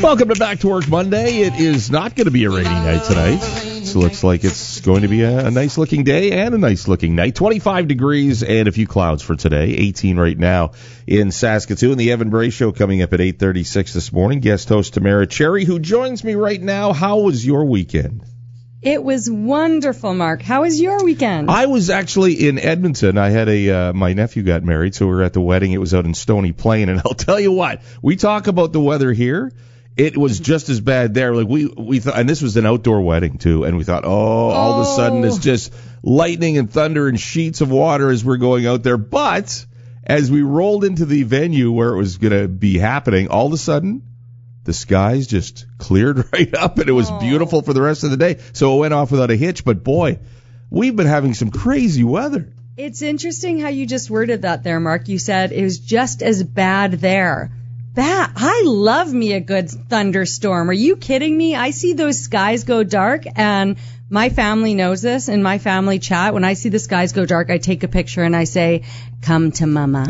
Welcome to Back to Work Monday. It is not going to be a rainy night tonight. So it looks like it's going to be a nice-looking day and a nice-looking night. 25 degrees and a few clouds for today. 18 right now in Saskatoon. The Evan Bray Show coming up at 8:36 this morning. Guest host Tamara Cherry, who joins me right now. How was your weekend? It was wonderful, Mark. How was your weekend? I was actually in Edmonton. I had my nephew got married, so we were at the wedding. It was out in Stony Plain, and I'll tell you what, we talk about the weather here. It was just as bad there. Like we thought, and this was an outdoor wedding too, and we thought, all of a sudden it's just lightning and thunder and sheets of water as we're going out there. But as we rolled into the venue where it was going to be happening, all of a sudden the skies just cleared right up, and it was beautiful for the rest of the day. So it went off without a hitch. But boy, we've been having some crazy weather. It's interesting how you just worded that there, Mark. You said it was just as bad there. I love me a good thunderstorm. Are you kidding me? I see those skies go dark, and my family knows this. In my family chat, when I see the skies go dark, I take a picture and I say, "Come to mama."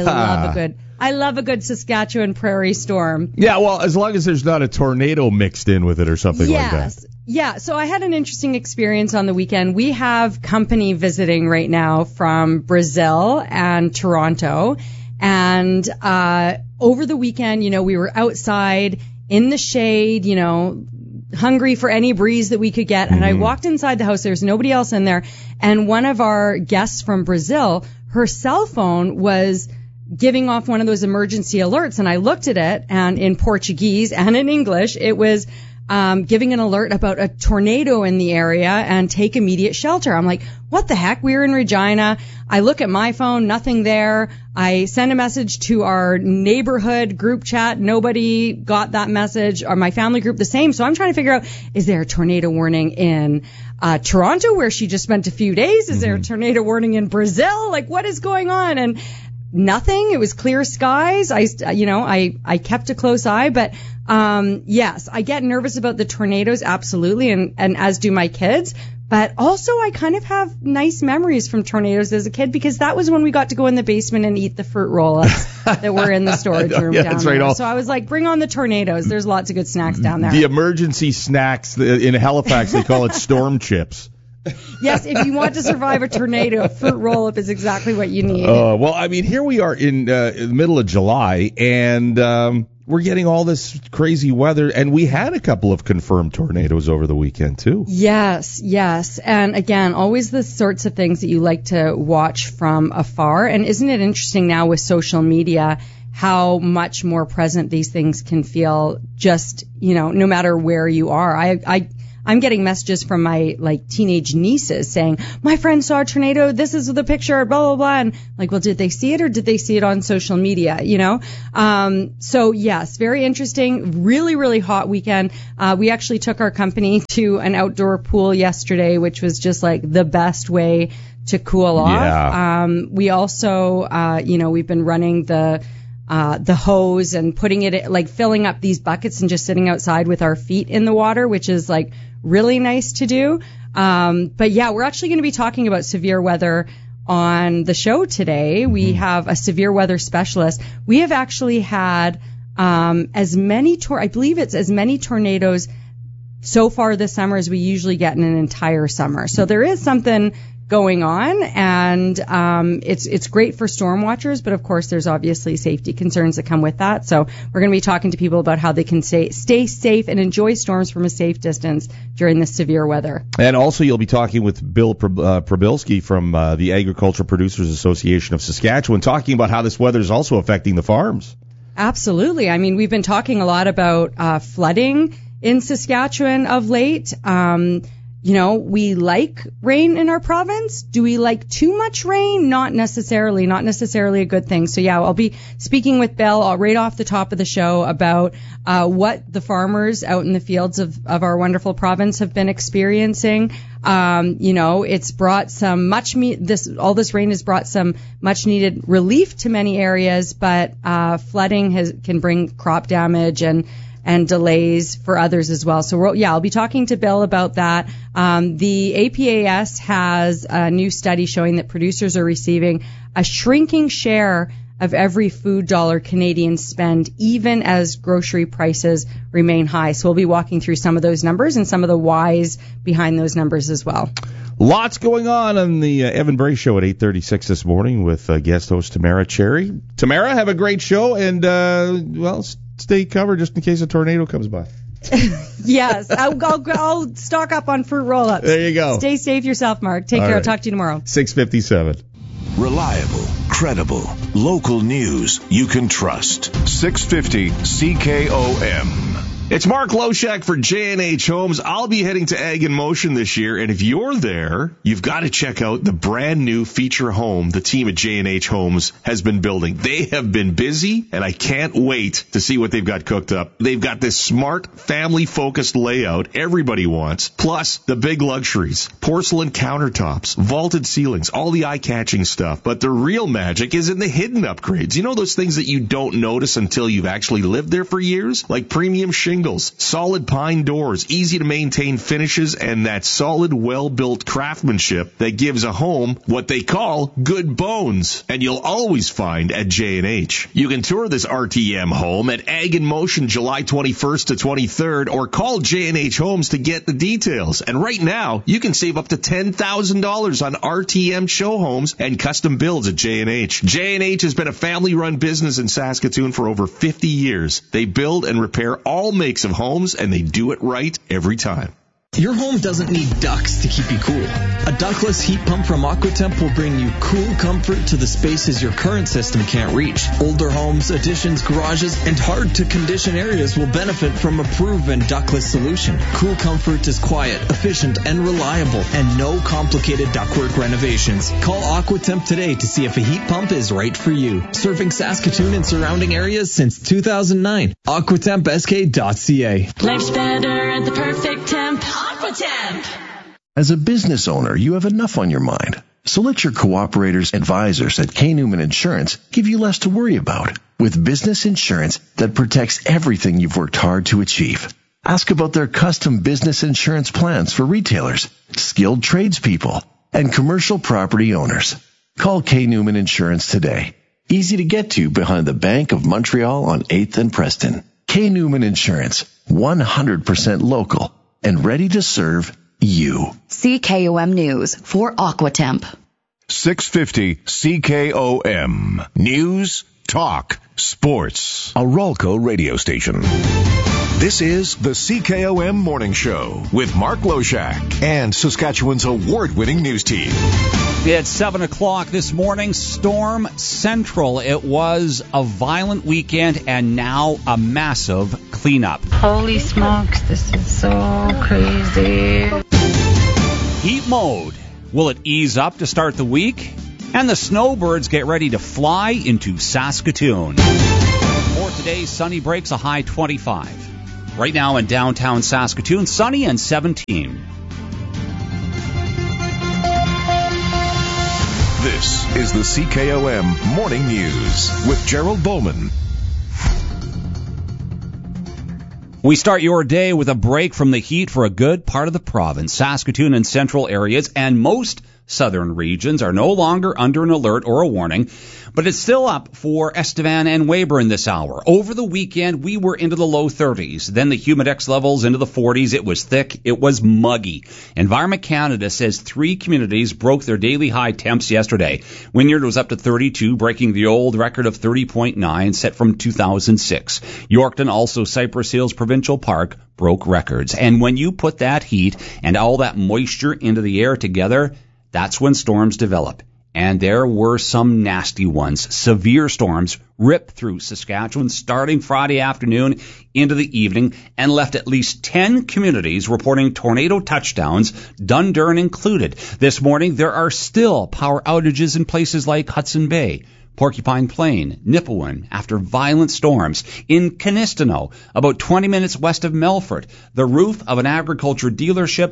I love a good Saskatchewan prairie storm. Yeah, well, as long as there's not a tornado mixed in with it or something like that. Yeah, so I had an interesting experience on the weekend. We have company visiting right now from Brazil and Toronto. And over the weekend, we were outside in the shade, hungry for any breeze that we could get. And I walked inside the house. There's nobody else in there. And one of our guests from Brazil, her cell phone was giving off one of those emergency alerts. And I looked at it, and in Portuguese and in English, it was giving an alert about a tornado in the area and take immediate shelter. I'm like, what the heck? We were in Regina. I look at my phone, nothing there. I send a message to our neighborhood group chat. Nobody got that message. Or my family group, the same. So I'm trying to figure out, is there a tornado warning in Toronto, where she just spent a few days? Is there a tornado warning in Brazil? Like, what is going on? And nothing. It was clear skies. I kept a close eye, but yes, I get nervous about the tornadoes, absolutely, and as do my kids. But also, I kind of have nice memories from tornadoes as a kid, because that was when we got to go in the basement and eat the fruit roll-ups that were in the storage room down that's there. Right. So I was like, bring on the tornadoes. There's lots of good snacks down there. The emergency snacks in Halifax, they call it storm chips. Yes, if you want to survive a tornado, a fruit roll-up is exactly what you need. Well, I mean, here we are in the middle of July, and we're getting all this crazy weather, and we had a couple of confirmed tornadoes over the weekend, too. Yes. And again, always the sorts of things that you like to watch from afar. And isn't it interesting now with social media how much more present these things can feel, just, no matter where you are. I'm getting messages from my teenage nieces saying, my friend saw a tornado, this is the picture, blah, blah, blah. And well, did they see it, or did they see it on social media, So yes, very interesting, really, really hot weekend. We actually took our company to an outdoor pool yesterday, which was just the best way to cool off. Yeah. We also, we've been running the hose and putting it, filling up these buckets and just sitting outside with our feet in the water, which is really nice to do. But yeah, we're actually going to be talking about severe weather on the show today. We have a severe weather specialist. We have actually had as many tornadoes so far this summer as we usually get in an entire summer. So there is something going on, and it's great for storm watchers, but of course there's obviously safety concerns that come with that. So we're going to be talking to people about how they can stay safe and enjoy storms from a safe distance during this severe weather. And also you'll be talking with Bill Prabilski from the Agricultural Producers Association of Saskatchewan, talking about how this weather is also affecting the farms. Absolutely. I mean, we've been talking a lot about flooding in Saskatchewan of late. We like rain in our province. Do we like too much rain? Not necessarily a good thing. So yeah, I'll be speaking with Bill right off the top of the show about what the farmers out in the fields of our wonderful province have been experiencing. It's brought some all this rain has brought some much needed relief to many areas, but flooding can bring crop damage and delays for others as well. So I'll be talking to Bill about that. The APAS has a new study showing that producers are receiving a shrinking share of every food dollar Canadians spend, even as grocery prices remain high. So we'll be walking through some of those numbers and some of the whys behind those numbers as well. Lots going on the Evan Bray Show at 8:36 this morning with guest host Tamara Cherry. Tamara, have a great show, and, stay covered just in case a tornado comes by. Yes, I'll stock up on fruit roll-ups. There you go. Stay safe yourself, Mark. Take care. Right. I'll talk to you tomorrow. 6:57. Reliable, credible, local news you can trust. 650 CKOM. It's Mark Loshak for J&H Homes. I'll be heading to Ag in Motion this year, and if you're there, you've got to check out the brand new feature home the team at J&H Homes has been building. They have been busy, and I can't wait to see what they've got cooked up. They've got this smart, family-focused layout everybody wants, plus the big luxuries, porcelain countertops, vaulted ceilings, all the eye-catching stuff. But the real magic is in the hidden upgrades. You know those things that you don't notice until you've actually lived there for years? Like premium shingles, solid pine doors, easy to maintain finishes, and that solid, well-built craftsmanship that gives a home what they call good bones. And you'll always find at J&H. You can tour this RTM home at Ag in Motion July 21st to 23rd, or call J&H Homes to get the details. And right now, you can save up to $10,000 on RTM show homes and custom builds at J&H. J&H has been a family-run business in Saskatoon for over 50 years. They build and repair all makes of homes, and they do it right every time. Your home doesn't need ducts to keep you cool. A ductless heat pump from AquaTemp will bring you cool comfort to the spaces your current system can't reach. Older homes, additions, garages, and hard-to-condition areas will benefit from a proven ductless solution. Cool comfort is quiet, efficient, and reliable, and no complicated ductwork renovations. Call AquaTemp today to see if a heat pump is right for you. Serving Saskatoon and surrounding areas since 2009. AquaTempSK.ca. Life's better at the perfect temp. AquaTemp. As a business owner, you have enough on your mind. So let your cooperators advisors at K. Newman Insurance give you less to worry about with business insurance that protects everything you've worked hard to achieve. Ask about their custom business insurance plans for retailers, skilled tradespeople, and commercial property owners. Call K. Newman Insurance today. Easy to get to behind the Bank of Montreal on 8th and Preston. K. Newman Insurance, 100% local and ready to serve you. CKOM News for AquaTemp. 650 CKOM. News, talk, sports. A Rolco radio station. This is the CKOM Morning Show with Mark Loshak and Saskatchewan's award-winning news team. It's 7 o'clock this morning. Storm Central. It was a violent weekend and now a massive cleanup. Holy smokes, this is so crazy. Heat mode. Will it ease up to start the week? And the snowbirds get ready to fly into Saskatoon. For today, sunny breaks, a high 25. Right now in downtown Saskatoon, sunny and 17. This is the CKOM Morning News with Gerald Bowman. We start your day with a break from the heat for a good part of the province. Saskatoon and central areas and most southern regions are no longer under an alert or a warning, but it's still up for Estevan and Weyburn this hour. Over the weekend, we were into the low 30s. Then the humidex levels into the 40s. It was thick. It was muggy. Environment Canada says 3 communities broke their daily high temps yesterday. Wynyard was up to 32, breaking the old record of 30.9 set from 2006. Yorkton, also Cypress Hills Provincial Park, broke records. And when you put that heat and all that moisture into the air together, that's when storms develop. And there were some nasty ones. Severe storms ripped through Saskatchewan starting Friday afternoon into the evening and left at least 10 communities reporting tornado touchdowns, Dundurn included. This morning, there are still power outages in places like Hudson Bay, Porcupine Plain, Nipawin, after violent storms. In Canistino, about 20 minutes west of Melfort, the roof of an agriculture dealership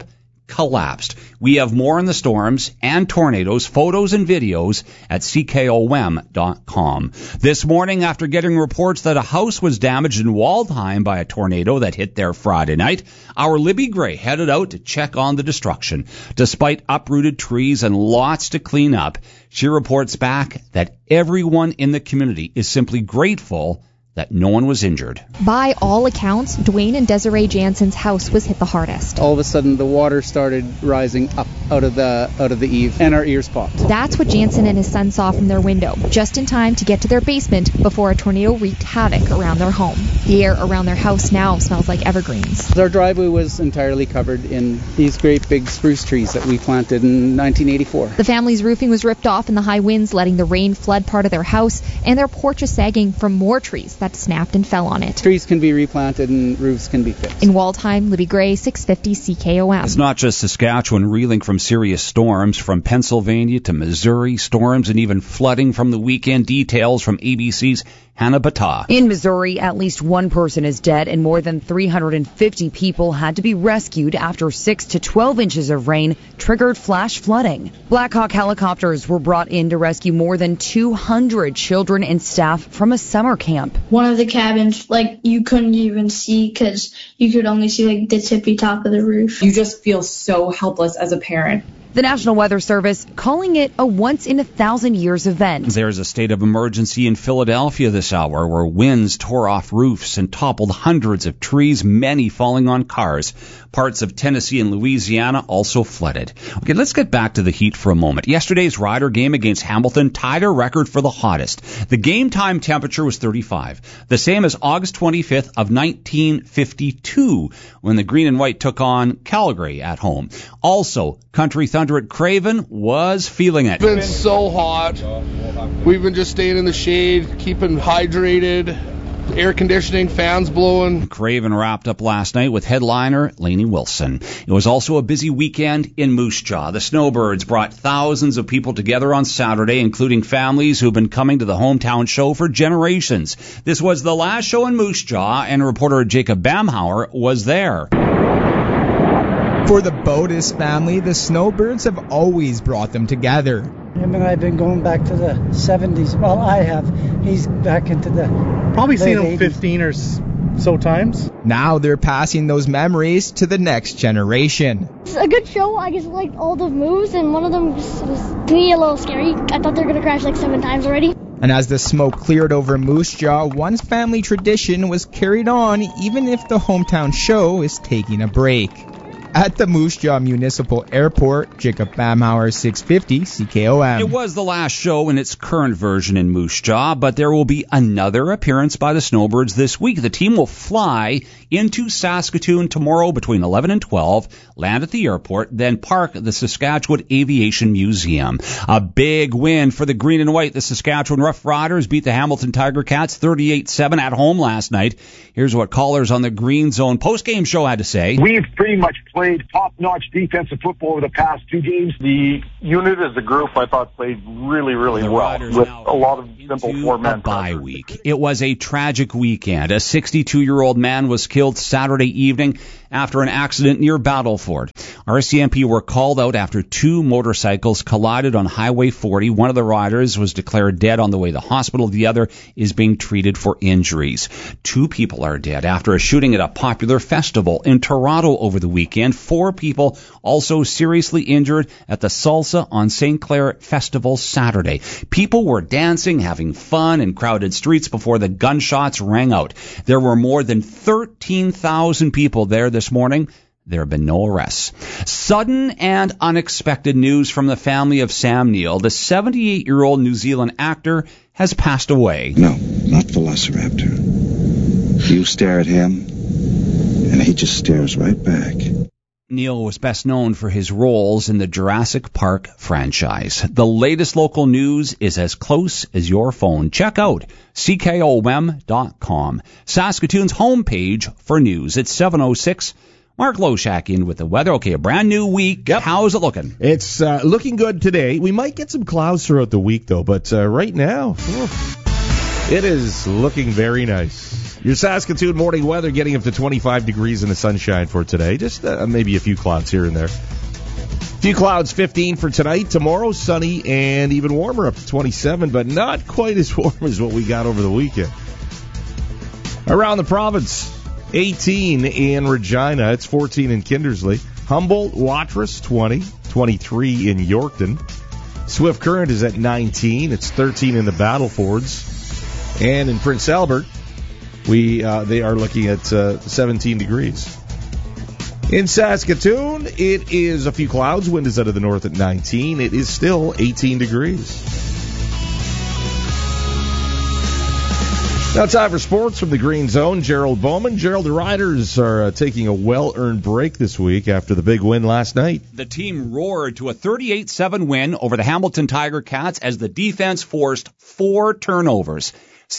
collapsed. We have more on the storms and tornadoes, photos and videos at CKOM.com. This morning, after getting reports that a house was damaged in Waldheim by a tornado that hit there Friday night, our Libby Gray headed out to check on the destruction. Despite uprooted trees and lots to clean up, she reports back that everyone in the community is simply grateful that no one was injured. By all accounts, Dwayne and Desiree Jansen's house was hit the hardest. All of a sudden, the water started rising up out of the eave, and our ears popped. That's what Jansen and his son saw from their window, just in time to get to their basement before a tornado wreaked havoc around their home. The air around their house now smells like evergreens. Our driveway was entirely covered in these great big spruce trees that we planted in 1984. The family's roofing was ripped off in the high winds, letting the rain flood part of their house, and their porch is sagging from more trees that snapped and fell on it. Trees can be replanted and roofs can be fixed. In Waldheim, Libby Gray, 650 CKOM. It's not just Saskatchewan reeling from serious storms. From Pennsylvania to Missouri, storms and even flooding from the weekend. Details from ABC's Hannah Battah. In Missouri, at least one person is dead and more than 350 people had to be rescued after 6 to 12 inches of rain triggered flash flooding. Black Hawk helicopters were brought in to rescue more than 200 children and staff from a summer camp. One of the cabins, you couldn't even see because you could only see the tippy top of the roof. You just feel so helpless as a parent. The National Weather Service calling it a once-in-a-thousand-years event. There's a state of emergency in Philadelphia this hour where winds tore off roofs and toppled hundreds of trees, many falling on cars. Parts of Tennessee and Louisiana also flooded. Okay, let's get back to the heat for a moment. Yesterday's Rider game against Hamilton tied a record for the hottest. The game time temperature was 35, the same as August 25th of 1952 when the Green and White took on Calgary at home. Also, Country Thunder at Craven was feeling it. It's been so hot. We've been just staying in the shade, keeping hydrated, air conditioning, fans blowing. Craven wrapped up last night with headliner Lainey Wilson. It was also a busy weekend in Moose Jaw. The Snowbirds brought thousands of people together on Saturday, including families who've been coming to the hometown show for generations. This was the last show in Moose Jaw, and reporter Jacob Bamhauer was there. For the Bodas family, the Snowbirds have always brought them together. Him and I have been going back to the 70s. Well, I have. He's back into the probably seen him 80s. 15 or so times. Now they're passing those memories to the next generation. It's a good show. I just liked all the moves, and one of them was to me a little scary. I thought they were going to crash 7 times already. And as the smoke cleared over Moose Jaw, one family tradition was carried on even if the hometown show is taking a break. At the Moose Jaw Municipal Airport, Jacob Bamhauer, 650 CKOM. It was the last show in its current version in Moose Jaw, but there will be another appearance by the Snowbirds this week. The team will fly into Saskatoon tomorrow between 11 and 12, land at the airport, then park at the Saskatchewan Aviation Museum. A big win for the Green and White. The Saskatchewan Rough Riders beat the Hamilton Tiger Cats 38-7 at home last night. Here's what callers on the Green Zone postgame show had to say. We've pretty much played top-notch defensive football over the past 2 games. The unit as a group, I thought, played really, really well with a lot of simple four-man bye week. It was a tragic weekend. A 62-year-old man was killed Saturday evening after an accident near Battleford. RCMP were called out after 2 motorcycles collided on Highway 40. One of the riders was declared dead on the way to hospital. The other is being treated for injuries. 2 people are dead after a shooting at a popular festival in Toronto over the weekend. 4 people also seriously injured at the Salsa on St. Clair Festival Saturday. People were dancing, having fun in crowded streets before the gunshots rang out. There were more than 13,000 people there this morning. There have been no arrests. Sudden and unexpected news from the family of Sam Neill. The 78-year-old New Zealand actor has passed away. No, not Velociraptor. You stare at him, and he just stares right back. Neill was best known for his roles in the Jurassic Park franchise. The latest local news is as close as your phone. Check out CKOM.com, Saskatoon's homepage for news. It's 7:06. Mark Loshak in with the weather. Okay, a brand new week. Yep. How's it looking? It's looking good today. We might get some clouds throughout the week, though, but right now... It is looking very nice. Your Saskatoon morning weather getting up to 25 degrees in the sunshine for today. Just maybe a few clouds here and there. A few clouds, 15 for tonight. Tomorrow, sunny and even warmer, up to 27, but not quite as warm as what we got over the weekend. Around the province, 18 in Regina. It's 14 in Kindersley. Humboldt, Watrous, 20. 23 in Yorkton. Swift Current is at 19. It's 13 in the Battlefords. And in Prince Albert, they are looking at 17 degrees. In Saskatoon, it is a few clouds. Wind is out of the north at 19. It is still 18 degrees. Now time for sports from the Green Zone. Gerald Bowman. Gerald, the Riders are taking a well-earned break this week after the big win last night. The team roared to a 38-7 win over the Hamilton Tiger Cats as the defense forced 4 turnovers.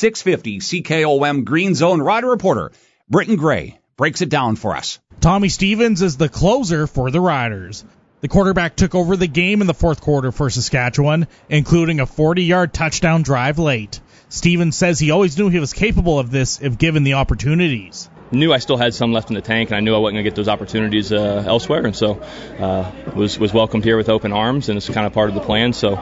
650 CKOM Green Zone Rider reporter Britton Gray breaks it down for us. Tommy Stevens is the closer for the Riders. The quarterback took over the game in the fourth quarter for Saskatchewan, including a 40-yard touchdown drive late. Stevens says he always knew he was capable of this if given the opportunities. Knew I still had some left in the tank, and I knew I wasn't going to get those opportunities elsewhere, and so was welcomed here with open arms, and it's kind of part of the plan. So,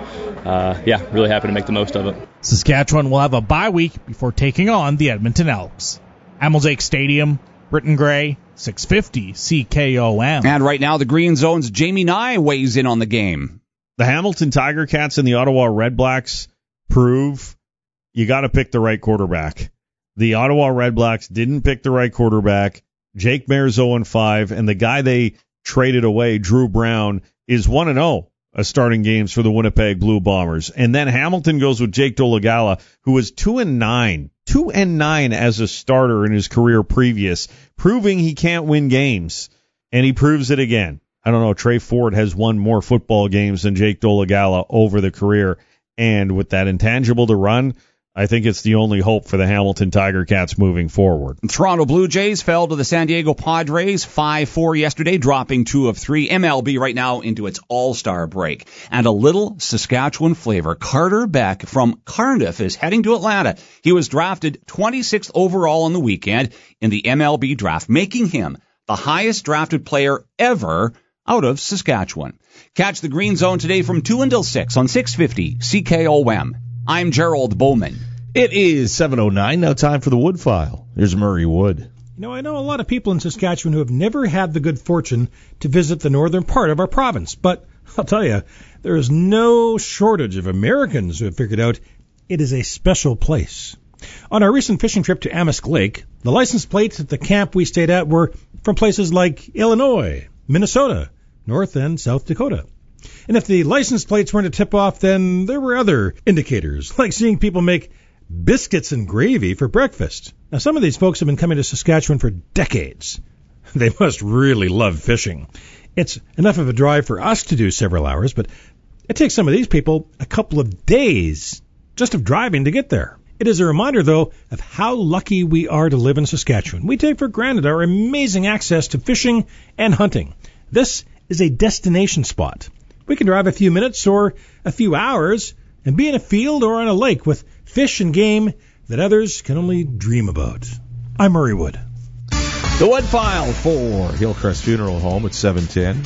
really happy to make the most of it. Saskatchewan will have a bye week before taking on the Edmonton Elks. Amelsake Stadium, Britton Gray, 650 CKOM. And right now, the Green Zone's Jamie Nye weighs in on the game. The Hamilton Tiger Cats and the Ottawa Redblacks prove you got to pick the right quarterback. The Ottawa Redblacks didn't pick the right quarterback. Jake Maier's 0-5, and the guy they traded away, Drew Brown, is 1-0 starting games for the Winnipeg Blue Bombers. And then Hamilton goes with Jake Dolegala, who was 2-9. 2-9 as a starter in his career previous, proving he can't win games. And he proves it again. I don't know, Trey Ford has won more football games than Jake Dolegala over the career. And with that intangible to run, I think it's the only hope for the Hamilton Tiger Cats moving forward. Toronto Blue Jays fell to the San Diego Padres 5-4 yesterday, dropping 2 of 3. MLB right now into its all-star break. And a little Saskatchewan flavor. Carter Beck from Cardiff is heading to Atlanta. He was drafted 26th overall on the weekend in the MLB draft, making him the highest drafted player ever out of Saskatchewan. Catch the Green Zone today from 2 until 6 on 650 CKOM. I'm Gerald Bowman. It is 7:09. Now time for the Wood File. Here's Murray Wood. You know, I know a lot of people in Saskatchewan who have never had the good fortune to visit the northern part of our province. But I'll tell you, there is no shortage of Americans who have figured out it is a special place. On our recent fishing trip to Amisk Lake, the license plates at the camp we stayed at were from places like Illinois, Minnesota, North and South Dakota. And if the license plates weren't a tip-off, then there were other indicators, like seeing people make biscuits and gravy for breakfast. Now, some of these folks have been coming to Saskatchewan for decades. They must really love fishing. It's enough of a drive for us to do several hours, but it takes some of these people a couple of days just of driving to get there. It is a reminder, though, of how lucky we are to live in Saskatchewan. We take for granted our amazing access to fishing and hunting. This is a destination spot. We can drive a few minutes or a few hours and be in a field or on a lake with fish and game that others can only dream about. I'm Murray Wood. The Wood File for Hillcrest Funeral Home at 7:10.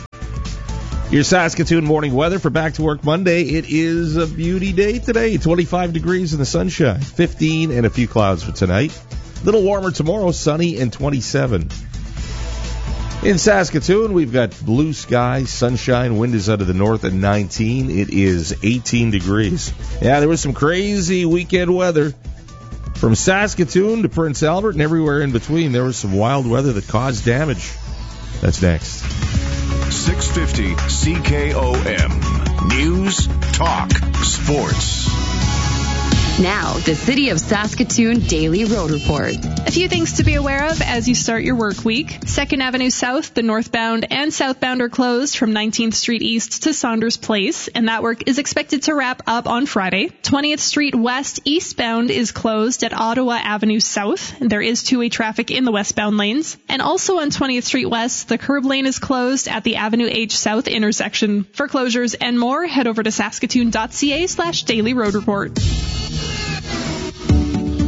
Your Saskatoon morning weather for Back to Work Monday. It is a beauty day today. 25 degrees in the sunshine. 15 and a few clouds for tonight. A little warmer tomorrow, sunny and 27. In Saskatoon, we've got blue skies, sunshine, wind is out of the north at 19. It is 18 degrees. Yeah, there was some crazy weekend weather. From Saskatoon to Prince Albert and everywhere in between, there was some wild weather that caused damage. That's next. 650 CKOM. News, talk, sports. Now, the City of Saskatoon Daily Road Report. A few things to be aware of as you start your work week. 2nd Avenue South, the northbound and southbound are closed from 19th Street East to Saunders Place, and that work is expected to wrap up on Friday. 20th Street West eastbound is closed at Ottawa Avenue South. There is two-way traffic in the westbound lanes. And also on 20th Street West, the curb lane is closed at the Avenue H South intersection. For closures and more, head over to saskatoon.ca/Daily Road Report.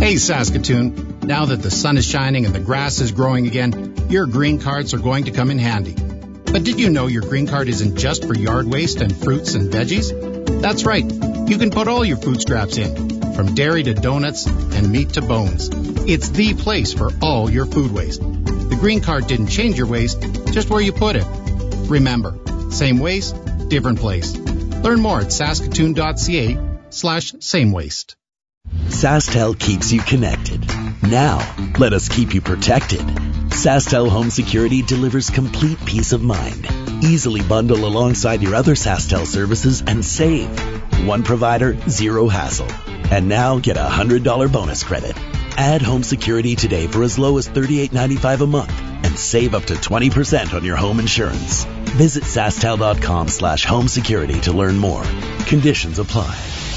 Hey Saskatoon, now that the sun is shining and the grass is growing again, your green cards are going to come in handy. But did you know your green card isn't just for yard waste and fruits and veggies? That's right, you can put all your food scraps in, from dairy to donuts and meat to bones. It's the place for all your food waste. The green card didn't change your waste, just where you put it. Remember, same waste, different place. Learn more at saskatoon.ca/same waste. SaskTel keeps you connected. Now, let us keep you protected. SaskTel Home Security delivers complete peace of mind. Easily bundle alongside your other SaskTel services and save. One provider, zero hassle. And now get a $100 bonus credit. Add home security today for as low as $38.95 a month and save up to 20% on your home insurance. Visit SaskTel.com/home security to learn more. Conditions apply.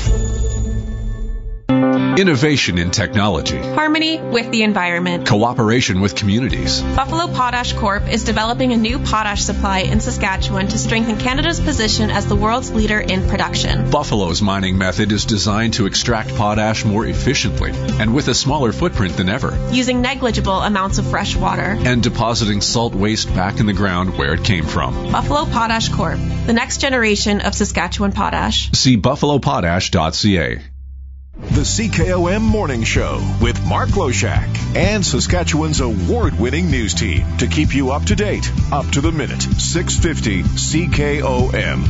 Innovation in technology. Harmony with the environment. Cooperation with communities. Buffalo Potash Corp is developing a new potash supply in Saskatchewan to strengthen Canada's position as the world's leader in production. Buffalo's mining method is designed to extract potash more efficiently and with a smaller footprint than ever. Using negligible amounts of fresh water. And depositing salt waste back in the ground where it came from. Buffalo Potash Corp, the next generation of Saskatchewan potash. See buffalopotash.ca. The CKOM Morning Show with Mark Loshak and Saskatchewan's award-winning news team to keep you up to date, up to the minute. 650 CKOM.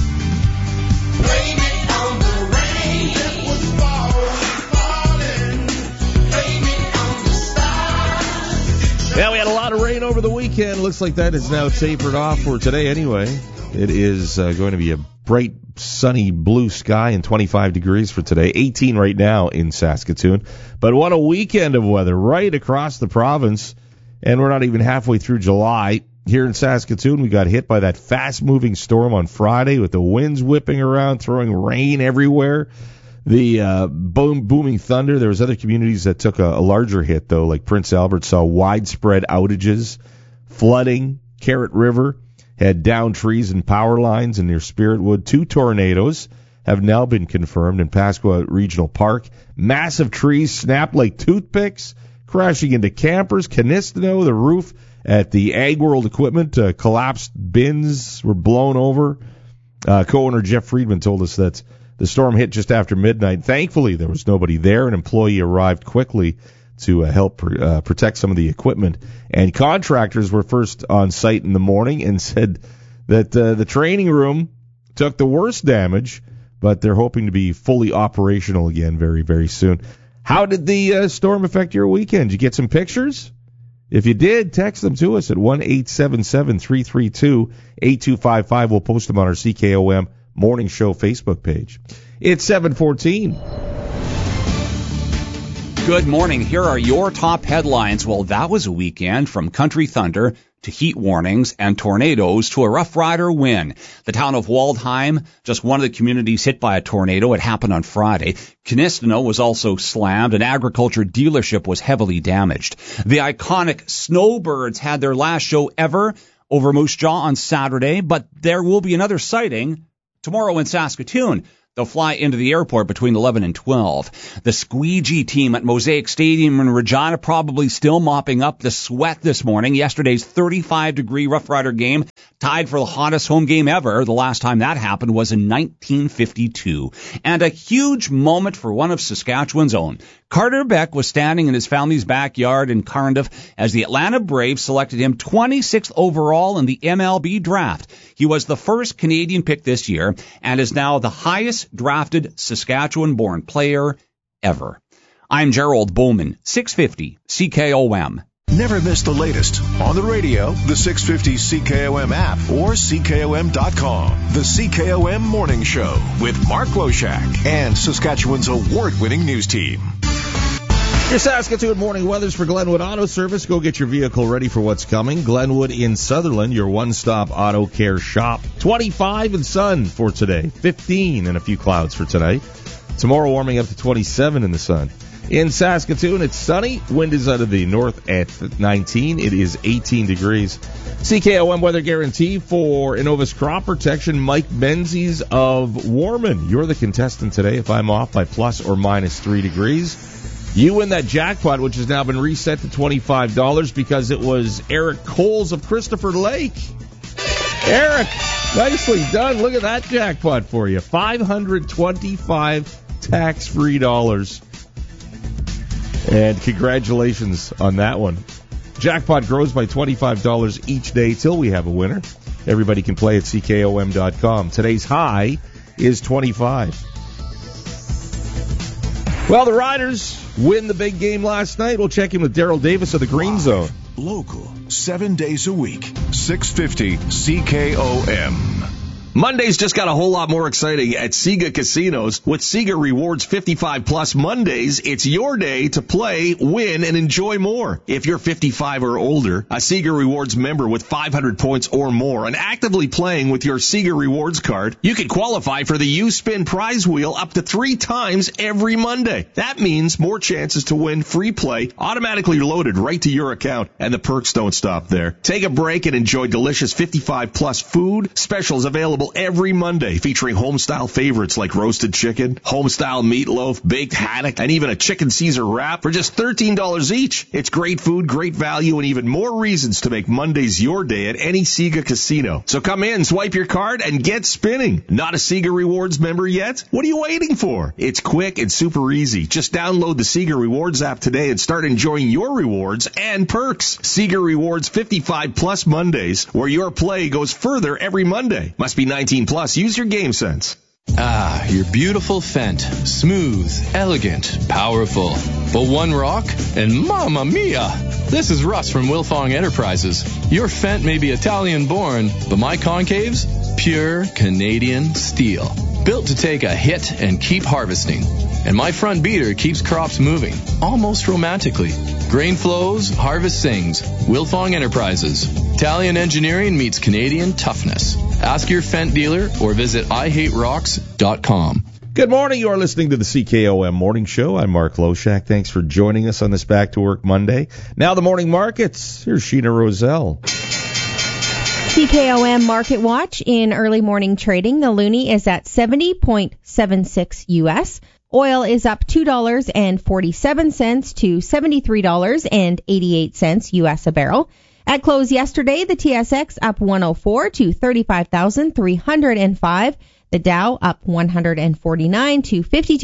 Yeah, we had a lot of rain over the weekend. Looks like that is now tapered off for today anyway. It is going to be a bright, sunny blue sky and 25 degrees for today. 18 right now in Saskatoon. But what a weekend of weather right across the province. And we're not even halfway through July. Here in Saskatoon, we got hit by that fast-moving storm on Friday with the winds whipping around, throwing rain everywhere. The booming thunder. There was other communities that took a larger hit, though, like Prince Albert saw widespread outages, flooding. Carrot River had downed trees and power lines, and near Spiritwood, 2 tornadoes have now been confirmed in Pasqua Regional Park. Massive trees snapped like toothpicks, crashing into campers. Canistino, the roof at the Ag World Equipment, collapsed. Bins were blown over. Co-owner Jeff Friedman told us that the storm hit just after midnight. Thankfully, there was nobody there. An employee arrived quickly to help protect some of the equipment. And contractors were first on site in the morning and said that the training room took the worst damage, but they're hoping to be fully operational again very, very soon. How did the storm affect your weekend? Did you get some pictures? If you did, text them to us at 1-877-332-8255. We'll post them on our CKOM Morning Show Facebook page. It's 7:14. Good morning. Here are your top headlines. Well, that was a weekend from country thunder to heat warnings and tornadoes to a Rough Rider win. The town of Waldheim, just one of the communities hit by a tornado. It happened on Friday. Canistino was also slammed. An agriculture dealership was heavily damaged. The iconic Snowbirds had their last show ever over Moose Jaw on Saturday, but there will be another sighting tomorrow in Saskatoon. They'll fly into the airport between 11 and 12. The squeegee team at Mosaic Stadium in Regina probably still mopping up the sweat this morning. Yesterday's 35-degree Rough Rider game tied for the hottest home game ever. The last time that happened was in 1952. And a huge moment for one of Saskatchewan's own. Carter Beck was standing in his family's backyard in Cardiff as the Atlanta Braves selected him 26th overall in the MLB draft. He was the first Canadian pick this year and is now the highest drafted Saskatchewan-born player ever. I'm Gerald Bowman, 650 CKOM. Never miss the latest on the radio, the 650 CKOM app, or CKOM.com. The CKOM Morning Show with Mark Loshak and Saskatchewan's award-winning news team. Your Saskatoon morning weathers for Glenwood Auto Service. Go get your vehicle ready for what's coming. Glenwood in Sutherland, your one-stop auto care shop. 25 and sun for today. 15 and a few clouds for today. Tomorrow warming up to 27 in the sun. In Saskatoon, it's sunny. Wind is out of the north at 19. It is 18 degrees. CKOM weather guarantee for Innova's Crop Protection. Mike Menzies of Warman. You're the contestant today. If I'm off by plus or minus 3 degrees, You win that jackpot, which has now been reset to $25 because it was Eric Coles of Christopher Lake. Eric, nicely done. Look at that jackpot for you. $525 tax-free dollars. And congratulations on that one. Jackpot grows by $25 each day till we have a winner. Everybody can play at CKOM.com. Today's high is 25. Well, the Riders win the big game last night. We'll check in with Daryl Davis of the Green Zone. Local, 7 days a week, 650 CKOM. Mondays just got a whole lot more exciting at Sega Casinos. With Sega Rewards 55 Plus Mondays, it's your day to play, win, and enjoy more. If you're 55 or older, a Sega Rewards member with 500 points or more, and actively playing with your Sega Rewards card, you can qualify for the U-Spin prize wheel up to 3 times every Monday. That means more chances to win free play, automatically loaded right to your account, and the perks don't stop there. Take a break and enjoy delicious 55 Plus food, specials available every Monday, featuring home-style favorites like roasted chicken, home-style meatloaf, baked haddock, and even a chicken Caesar wrap for just $13 each. It's great food, great value, and even more reasons to make Mondays your day at any Sega Casino. So come in, swipe your card, and get spinning. Not a Sega Rewards member yet? What are you waiting for? It's quick and super easy. Just download the Sega Rewards app today and start enjoying your rewards and perks. Sega Rewards 55 Plus Mondays, where your play goes further every Monday. Must be 19 plus. Use your game sense. Ah, your beautiful Fendt. Smooth, elegant, powerful. But one rock, and mamma mia! This is Russ from Wilfong Enterprises. Your Fendt may be Italian-born, but my concaves? Pure Canadian steel. Built to take a hit and keep harvesting. And my front beater keeps crops moving, almost romantically. Grain flows, harvest sings. Wilfong Enterprises. Italian engineering meets Canadian toughness. Ask your Fendt dealer or visit IHateRocks.com. Good morning. You are listening to the CKOM Morning Show. I'm Mark Loshak. Thanks for joining us on this Back to Work Monday. Now the morning markets. Here's Sheena Roselle. CKOM Market Watch in early morning trading. The loonie is at 70.76 U.S. Oil is up $2.47 to $73.88 U.S. a barrel. At close yesterday, the TSX up 104 to 35,305. The Dow up 149 to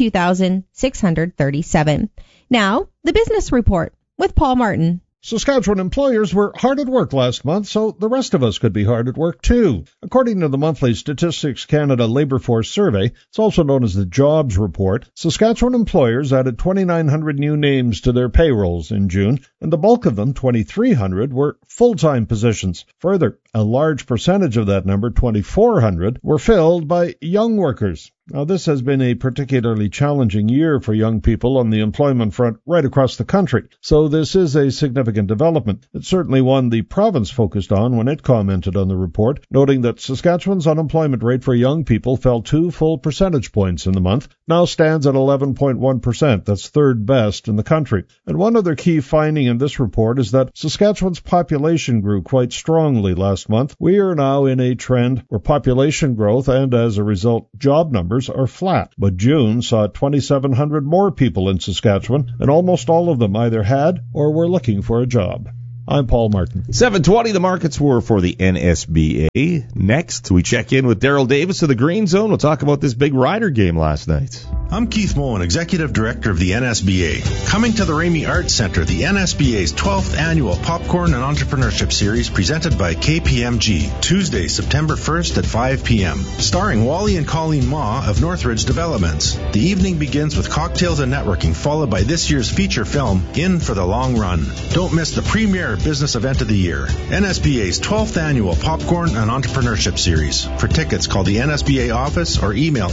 52,637. Now, the business report with Paul Martin. Saskatchewan employers were hard at work last month, so the rest of us could be hard at work too. According to the monthly Statistics Canada Labour Force Survey, it's also known as the Jobs Report, Saskatchewan employers added 2,900 new names to their payrolls in June, and the bulk of them, 2,300, were full-time positions. Further, a large percentage of that number, 2,400, were filled by young workers. Now, this has been a particularly challenging year for young people on the employment front right across the country, so this is a significant development. It's certainly one the province focused on when it commented on the report, noting that Saskatchewan's unemployment rate for young people fell 2 full percentage points in the month, now stands at 11.1%. That's third best in the country. And one other key finding in this report is that Saskatchewan's population grew quite strongly last month. We are now in a trend where population growth and, as a result, job numbers are flat, but June saw 2,700 more people in Saskatchewan, and almost all of them either had or were looking for a job. I'm Paul Martin. 7:20, the markets were for the NSBA. Next, we check in with Daryl Davis of the Green Zone. We'll talk about this big Rider game last night. I'm Keith Moen, Executive Director of the NSBA. Coming to the Ramey Arts Center, the NSBA's 12th annual Popcorn and Entrepreneurship Series presented by KPMG, Tuesday, September 1st at 5 p.m. Starring Wally and Colleen Ma of Northridge Developments. The evening begins with cocktails and networking, followed by this year's feature film, In for the Long Run. Don't miss the premier business event of the year, NSBA's 12th annual Popcorn and Entrepreneurship Series. For tickets, call the NSBA office or email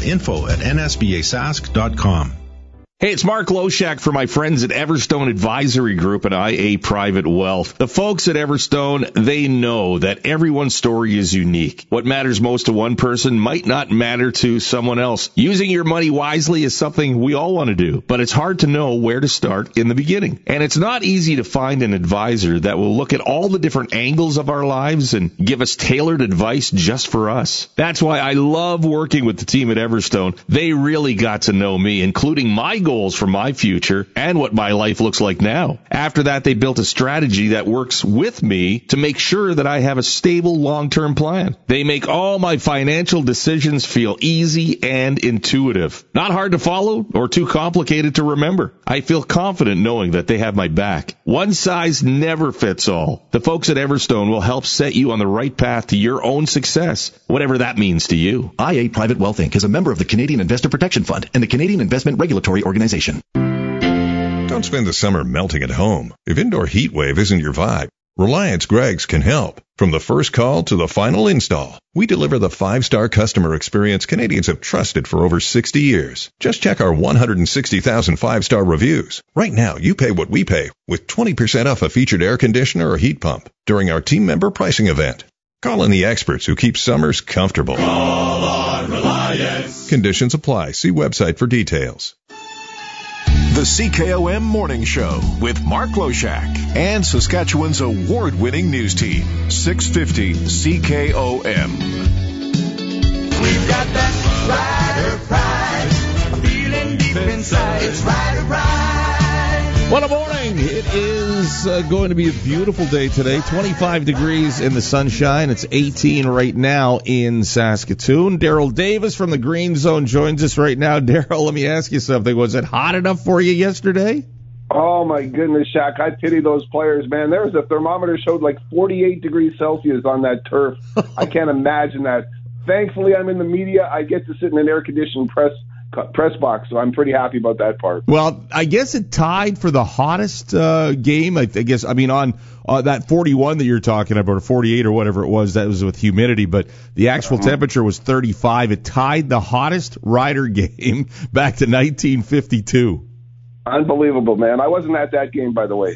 info@nsbasask.com. Hey, it's Mark Loshak for my friends at Everstone Advisory Group and IA Private Wealth. The folks at Everstone, they know that everyone's story is unique. What matters most to one person might not matter to someone else. Using your money wisely is something we all want to do, but it's hard to know where to start in the beginning. And it's not easy to find an advisor that will look at all the different angles of our lives and give us tailored advice just for us. That's why I love working with the team at Everstone. They really got to know me, including my goals goals for my future and what my life looks like now. After that, they built a strategy that works with me to make sure that I have a stable long-term plan. They make all my financial decisions feel easy and intuitive. Not hard to follow or too complicated to remember. I feel confident knowing that they have my back. One size never fits all. The folks at Everstone will help set you on the right path to your own success, whatever that means to you. IA Private Wealth Inc. is a member of the Canadian Investor Protection Fund and the Canadian Investment Regulatory Organization. Don't spend the summer melting at home. If indoor heat wave isn't your vibe, Reliance Greggs can help. From the first call to the final install, we deliver the 5-star customer experience Canadians have trusted for over 60 years. Just check our 160,000 5-star reviews. Right now, you pay what we pay with 20% off a featured air conditioner or heat pump during our team member pricing event. Call in the experts who keep summers comfortable. Call on Reliance. Conditions apply. See website for details. The CKOM Morning Show with Mark Loshak and Saskatchewan's award-winning news team, 650 CKOM. We've got that rider pride, feeling deep inside. It's rider pride. What a morning! It is going to be a beautiful day today. 25 degrees in the sunshine. It's 18 right now in Saskatoon. Daryl Davis from the Green Zone joins us right now. Daryl, let me ask you something. Was it hot enough for you yesterday? Oh, my goodness, Shaq. I pity those players, man. There was a thermometer showed like 48 degrees Celsius on that turf. I can't imagine that. Thankfully, I'm in the media. I get to sit in an air-conditioned press box, so I'm pretty happy about that part. Well, I guess it tied for the hottest game. I guess, I mean, on that 41 that you're talking about, or 48 or whatever it was, that was with humidity, but the actual temperature was 35. It tied the hottest Rider game back to 1952. Unbelievable, man. I wasn't at that game, by the way.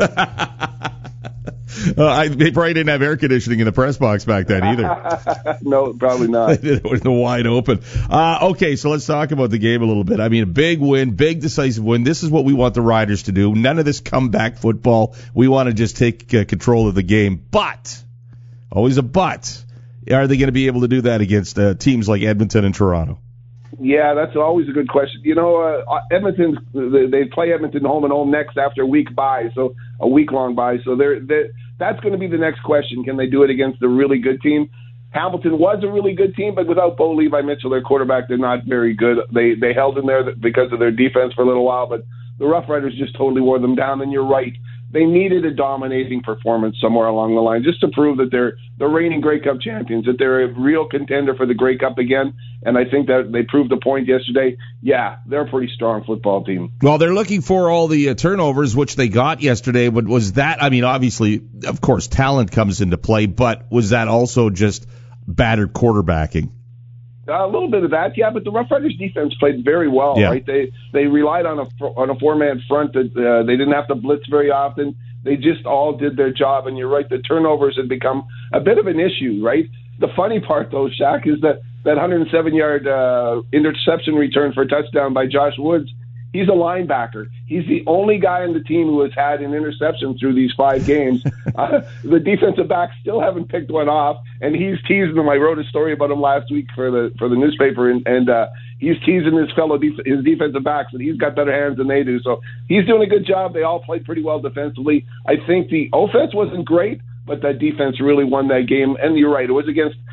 They probably didn't have air conditioning in the press box back then either. No, probably not. They did it with the wide open. Okay, so let's talk about the game a little bit. I mean, a big win, big decisive win. This is what we want the Riders to do. None of this comeback football. We want to just take control of the game. But, always a but, are they going to be able to do that against teams like Edmonton and Toronto? Yeah, that's always a good question. You know, Edmonton, they play Edmonton home and home next after a week bye, so a week-long bye. So that's going to be the next question. Can they do it against a really good team? Hamilton was a really good team, but without Bo Levi Mitchell, their quarterback, they're not very good. They held in there because of their defense for a little while, but the Rough Riders just totally wore them down, and you're right. They needed a dominating performance somewhere along the line just to prove that they're the reigning Grey Cup champions, that they're a real contender for the Grey Cup again. And I think that they proved the point yesterday. Yeah, they're a pretty strong football team. Well, they're looking for all the turnovers, which they got yesterday. But was that, I mean, obviously, of course, talent comes into play, but was that also just battered quarterbacking? A little bit of that, yeah, but the Rough Riders defense played very well, right? They relied on a four-man front that they didn't have to blitz very often. They just all did their job, and you're right, the turnovers had become a bit of an issue, right? The funny part, though, Shaq, is that 107-yard interception return for a touchdown by Josh Woods, he's a linebacker. He's the only guy on the team who has had an interception through these 5 games. The defensive backs still haven't picked one off, and he's teasing them. I wrote a story about him last week for the newspaper, and he's teasing his defensive backs, and he's got better hands than they do. So he's doing a good job. They all played pretty well defensively. I think the offense wasn't great, but that defense really won that game. And you're right, it was against